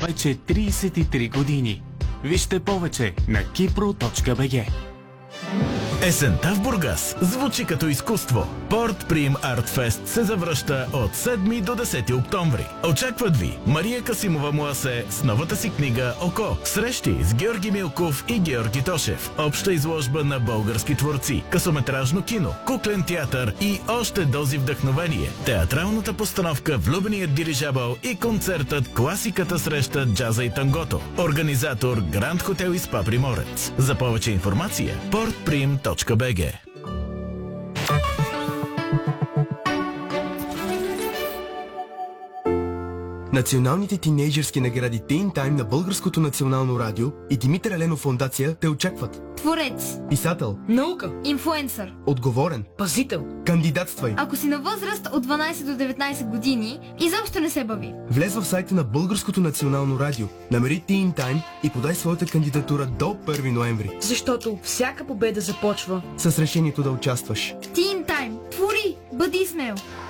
вече 33 години. Вижте повече на kipro.bg. Есента в Бургас звучи като изкуство. Порт Прим Арт Фест се завръща от 7 до 10 октомври. Очакват ви Мария Касимова Муасе с новата си книга «Око». Срещи с Георги Милков и Георги Тошев. Обща изложба на български творци, късометражно кино, куклен театър и още дози вдъхновение. Театралната постановка «Влюбеният дирижабъл» и концертът «Класиката среща джаза и тангото». Организатор Гранд Хотел и Спа Приморец. За повече информация portprim.bg. Националните тинейджърски награди Teen Time на Българското национално радио и Димитър Еленов фондация те очакват. Творец, Писател, наука, инфлуенсър, отговорен, пазител. кандидатствай. ако си на възраст от 12 до 19 години, изобщо не се бави. Влез в сайта на Българското национално радио, намери Teen Time и подай своята кандидатура до 1 ноември. Защото всяка победа започва С решението да участваш. Teen Time. Твори! Бъди смел!